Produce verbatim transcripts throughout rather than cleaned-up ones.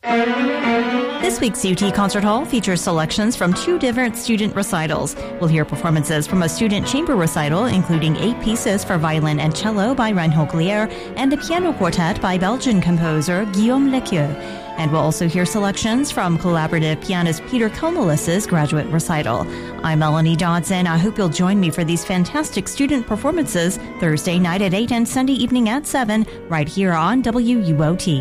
This week's U T Concert Hall features selections from two different student recitals. We'll hear performances from a student chamber recital, including eight pieces for violin and cello by Reinhold Glier and a piano quartet by Belgian composer Guillaume Lequieu. And we'll also hear selections from collaborative pianist Peter Komelis's graduate recital. I'm Melanie Dodson. I hope you'll join me for these fantastic student performances Thursday night at eight and Sunday evening at seven, right here on W U O T.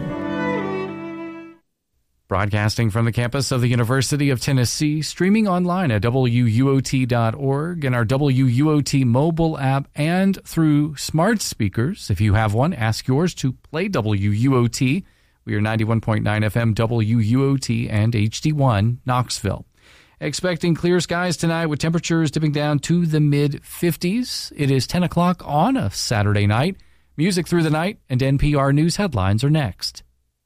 Broadcasting from the campus of the University of Tennessee, streaming online at W U O T dot org and our W U O T mobile app and through smart speakers. If you have one, ask yours to play W U O T. We are ninety-one point nine F M W U O T and H D one Knoxville. Expecting clear skies tonight with temperatures dipping down to the mid fifties. It is ten o'clock on a Saturday night. Music through the night and N P R News headlines are next.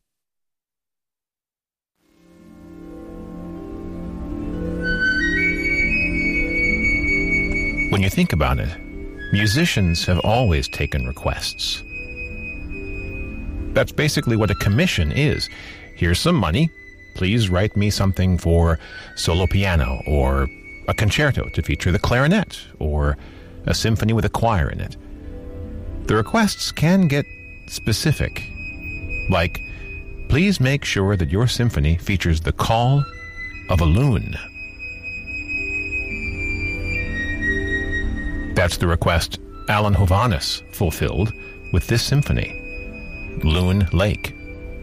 When you think about it, musicians have always taken requests. That's basically what a commission is. Here's some money. Please write me something for solo piano or a concerto to feature the clarinet or a symphony with a choir in it. The requests can get specific, like, please make sure that your symphony features the call of a loon. That's the request Alan Hovhaness fulfilled with this symphony, Loon Lake.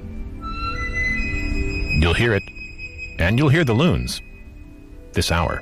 You'll hear it, and you'll hear the loons this hour.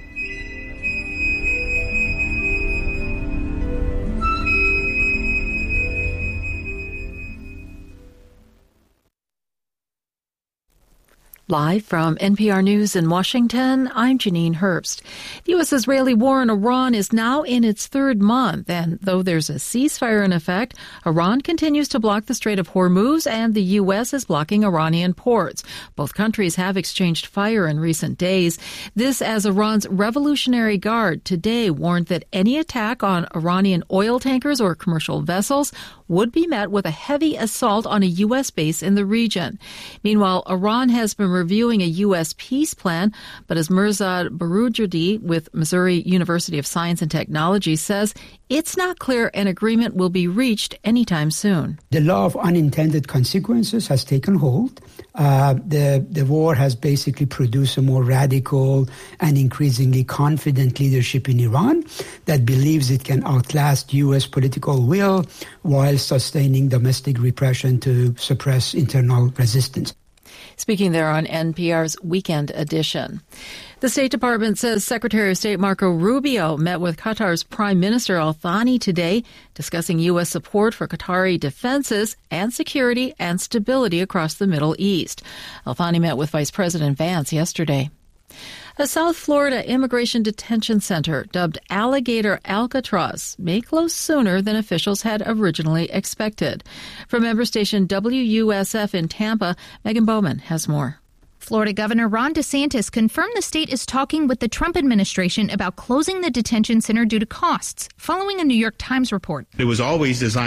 Live from N P R News in Washington, I'm Janine Herbst. The U S-Israeli war in Iran is now in its third month, and though there's a ceasefire in effect, Iran continues to block the Strait of Hormuz, and the U S is blocking Iranian ports. Both countries have exchanged fire in recent days. This as Iran's Revolutionary Guard today warned that any attack on Iranian oil tankers or commercial vessels would be met with a heavy assault on a U S base in the region. Meanwhile, Iran has been reviewing a U S peace plan, but as Mirzad Baroujadi with Missouri University of Science and Technology says, it's not clear an agreement will be reached anytime soon. The law of unintended consequences has taken hold. Uh, the, the war has basically produced a more radical and increasingly confident leadership in Iran that believes it can outlast U S political will while sustaining domestic repression to suppress internal resistance. Speaking there on N P R's Weekend Edition. The State Department says Secretary of State Marco Rubio met with Qatar's Prime Minister Al Thani today, discussing U S support for Qatari defenses and security and stability across the Middle East. Al Thani met with Vice President Vance yesterday. A South Florida immigration detention center dubbed Alligator Alcatraz may close sooner than officials had originally expected. From member station W U S F in Tampa, Megan Bowman has more. Florida Governor Ron DeSantis confirmed the state is talking with the Trump administration about closing the detention center due to costs, following a New York Times report. It was always designed